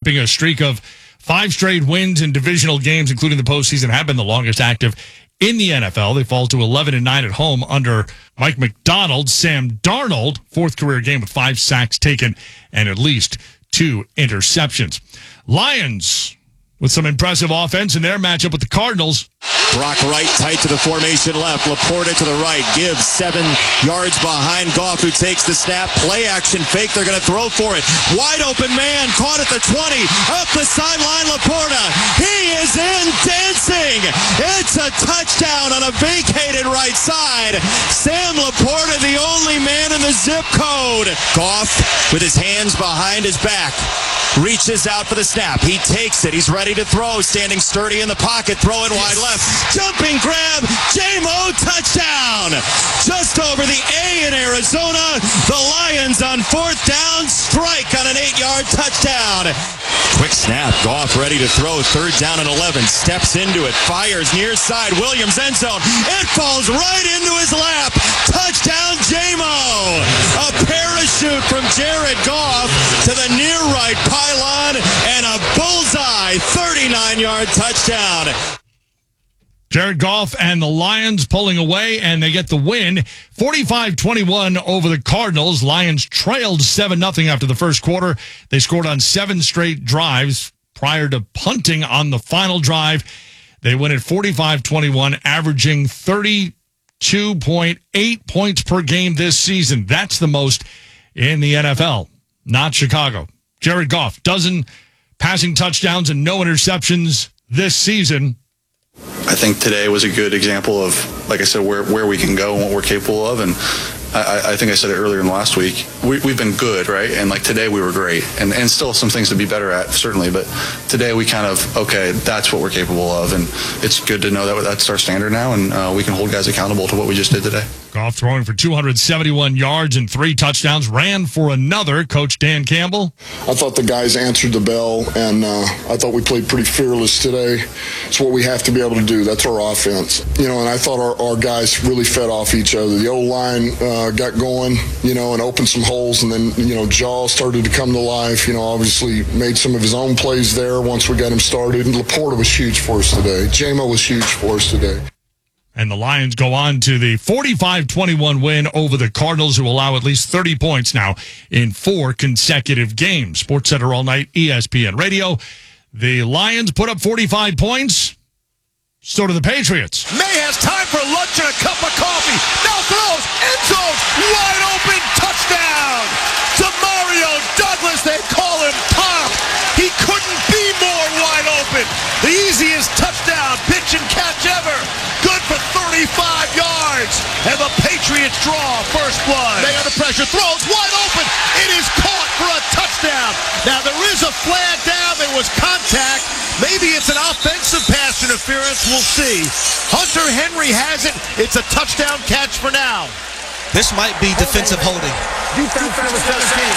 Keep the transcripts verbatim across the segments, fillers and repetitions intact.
snapping a streak of five straight wins in divisional games, including the postseason, have been the longest active in the N F L. They fall to eleven and nine at home under Mike McDonald. Sam Darnold, fourth career game with five sacks taken and at least two interceptions. Lions with some impressive offense in their matchup with the Cardinals. Brock Wright tight to the formation left. Laporta to the right. Gives seven yards behind Goff, who takes the snap. Play action fake. They're going to throw for it. Wide open man. Caught at the twenty. Up the sideline. Laporta. He is in dancing. It's a touchdown on a vacated right side. Sam Laporta, the only man in the zip code. Goff with his hands behind his back. Reaches out for the snap. He takes it. He's ready to throw. Standing sturdy in the pocket. Throwing wide left. Jumping grab. J-Mo touchdown. Just over the A in Arizona. The Lions on fourth down. Strike on an eight-yard touchdown. Quick snap. Goff ready to throw. Third down and eleven. Steps into it. Fires near side. Williams end zone. It falls right into his lap. Touchdown J-Mo. A parachute from Jared Goff to the near right pylon and a bullseye thirty-nine-yard touchdown. Jared Goff and the Lions pulling away, and they get the win. forty-five twenty-one over the Cardinals. Lions trailed seven nothing after the first quarter. They scored on seven straight drives prior to punting on the final drive. They win at forty-five twenty-one, averaging thirty-two point eight points per game this season. That's the most in the N F L, not Chicago. Jared Goff, dozen passing touchdowns and no interceptions this season. I think today was a good example of, like I said, where, where we can go and what we're capable of. And I, I think I said it earlier in last week. We, we've been good, right? And like today we were great. And, and still some things to be better at, certainly. But today we kind of, okay, that's what we're capable of. And it's good to know that that's our standard now. And uh, we can hold guys accountable to what we just did today. Goff throwing for two hundred seventy-one yards and three touchdowns, ran for another. Coach Dan Campbell. I thought the guys answered the bell, and uh, I thought we played pretty fearless today. It's what we have to be able to do. That's our offense. You know, and I thought our, our guys really fed off each other. The O-line uh, got going, you know, and opened some holes, and then, you know, Jaw started to come to life. You know, obviously made some of his own plays there once we got him started. And Laporta was huge for us today. J-Mo was huge for us today. And the Lions go on to the forty-five twenty-one win over the Cardinals, who allow at least thirty points now in four consecutive games. Sports Center all night, E S P N Radio. The Lions put up forty-five points. So do the Patriots. May has time for lunch and a cup of coffee. Now throws, end zone, wide open, touchdown. Demario Douglas, they call him Tom. He couldn't be more wide open. The easiest touchdown, pitch and catch ever. Good for thirty-five yards. And the Patriots draw first blood. They under pressure, throws wide open. It is caught for a touchdown. Now there is a flag down. There was contact. Maybe it's an offensive pass interference. We'll see. Hunter Henry has it. It's a touchdown catch for now. This might be defensive holding. Defense number seventeen.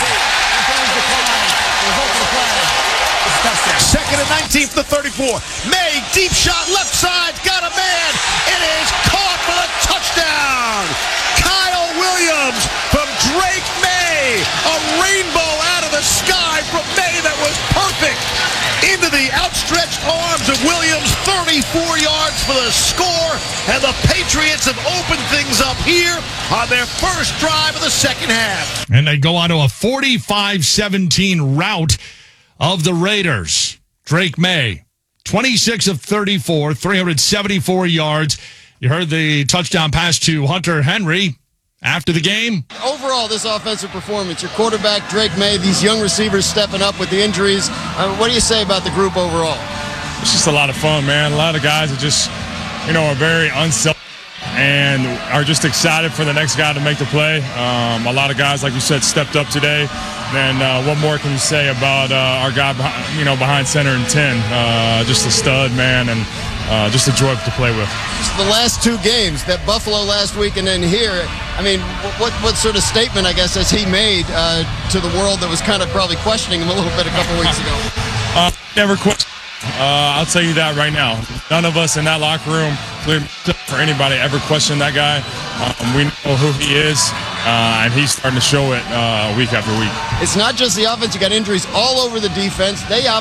Second and nineteen for the thirty-four. May, deep shot, left side, got a man. It is caught for a touchdown. Kyle Williams from Drake May. A rainbow out of the sky from May that was perfect. Into the outstretched arms of Williams, thirty-four yards for the score. And the Patriots have opened things up here on their first drive of the second half. And they go on to a forty-five seventeen rout of the Raiders. Drake May, twenty-six of thirty-four, three hundred seventy-four yards. You heard the touchdown pass to Hunter Henry after the game. Overall, this offensive performance, your quarterback, Drake May, these young receivers stepping up with the injuries. Uh, what do you say about the group overall? It's just a lot of fun, man. A lot of guys are just, you know, are very unselfish and are just excited for the next guy to make the play. Um, a lot of guys, like you said, stepped up today. And uh, what more can you say about uh, our guy, behind, you know, behind center and ten? Uh, just a stud, man, and uh, just a joy to play with. Just the last two games, that Buffalo last week and then here, I mean, what what sort of statement, I guess, has he made uh, to the world that was kind of probably questioning him a little bit a couple weeks ago? Uh, never question. Uh, I'll tell you that right now. None of us in that locker room, for anybody, ever questioned that guy. Um, we know who he is, uh, and he's starting to show it uh, week after week. It's not just the offense. You got injuries all over the defense. They